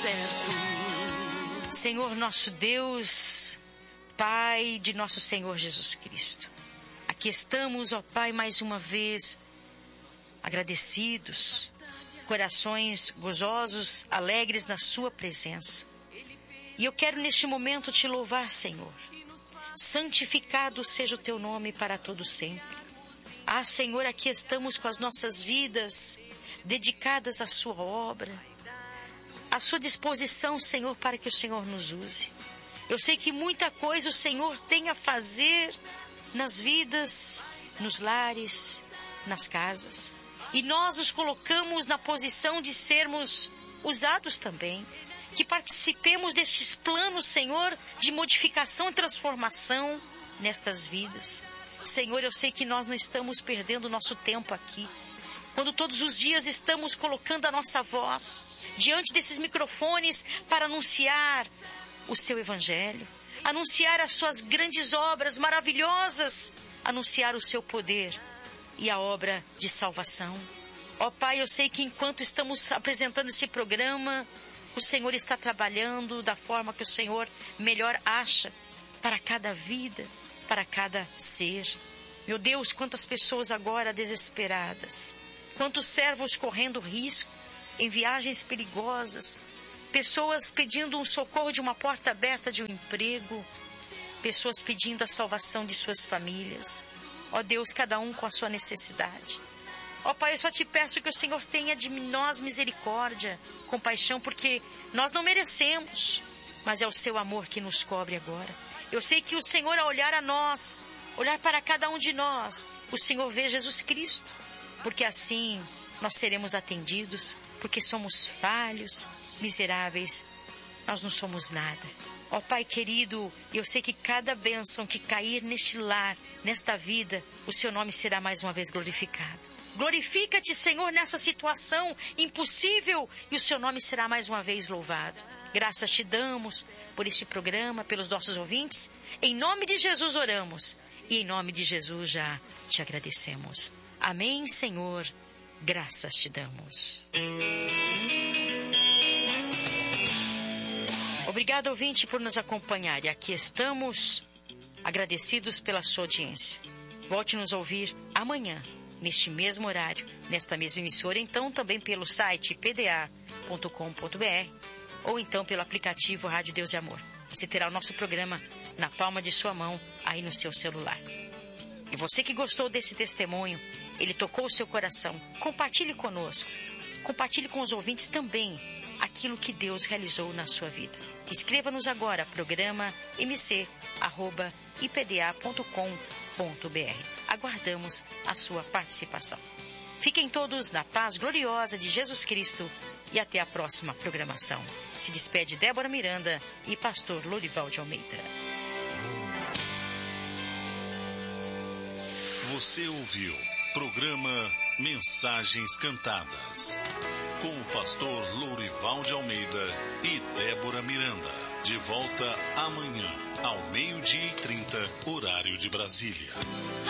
certo. Senhor nosso Deus, Pai de nosso Senhor Jesus Cristo, aqui estamos, ó Pai, mais uma vez, agradecidos, corações gozosos, alegres na sua presença. E eu quero neste momento te louvar, Senhor. Santificado seja o teu nome para todo sempre. Ah, Senhor, aqui estamos com as nossas vidas dedicadas à sua obra, à sua disposição, Senhor, para que o Senhor nos use. Eu sei que muita coisa o Senhor tem a fazer nas vidas, nos lares, nas casas. E nós nos colocamos na posição de sermos usados também. Que participemos destes planos, Senhor, de modificação e transformação nestas vidas. Senhor, eu sei que nós não estamos perdendo nosso tempo aqui. Quando todos os dias estamos colocando a nossa voz diante desses microfones para anunciar o seu evangelho, anunciar as suas grandes obras maravilhosas, anunciar o seu poder e a obra de salvação. Ó Pai, eu sei que enquanto estamos apresentando esse programa, o Senhor está trabalhando da forma que o Senhor melhor acha para cada vida, para cada ser. Meu Deus, quantas pessoas agora desesperadas, quantos servos correndo risco em viagens perigosas, pessoas pedindo um socorro de uma porta aberta de um emprego, pessoas pedindo a salvação de suas famílias. Ó Deus, cada um com a sua necessidade. Ó Pai, eu só te peço que o Senhor tenha de nós misericórdia, compaixão, porque nós não merecemos, mas é o seu amor que nos cobre agora. Eu sei que o Senhor, ao olhar a nós, olhar para cada um de nós, o Senhor vê Jesus Cristo, porque assim nós seremos atendidos, porque somos falhos, miseráveis, nós não somos nada. Ó Pai querido, eu sei que cada bênção que cair neste lar, nesta vida, o seu nome será mais uma vez glorificado. Glorifica-te, Senhor, nessa situação impossível e o seu nome será mais uma vez louvado. Graças te damos por este programa, pelos nossos ouvintes. Em nome de Jesus oramos e em nome de Jesus já te agradecemos. Amém, Senhor. Graças te damos. Obrigado, ouvinte, por nos acompanhar. E aqui estamos agradecidos pela sua audiência. Volte nos ouvir amanhã, neste mesmo horário, nesta mesma emissora, então também pelo site pda.com.br ou então pelo aplicativo Rádio Deus e Amor. Você terá o nosso programa na palma de sua mão, aí no seu celular. E você que gostou desse testemunho, ele tocou o seu coração, compartilhe conosco, compartilhe com os ouvintes também aquilo que Deus realizou na sua vida. Escreva-nos agora, programa mc@ipda.com.br. Aguardamos a sua participação. Fiquem todos na paz gloriosa de Jesus Cristo e até a próxima programação. Se despede Débora Miranda e pastor Lourival de Almeida. Você ouviu programa Mensagens Cantadas com o pastor Lourival de Almeida e Débora Miranda. De volta amanhã, ao 12:30, horário de Brasília.